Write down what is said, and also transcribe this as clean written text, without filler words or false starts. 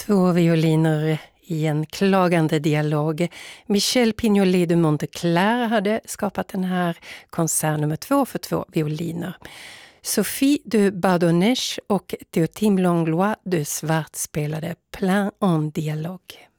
Två violiner i en klagande dialog. Michel Pignolet de Monteclair hade skapat den här konsert nummer 2 för 2 violiner. Sophie de Bardonnèche och Théotime Langlois de Svart spelade Plein en dialogue.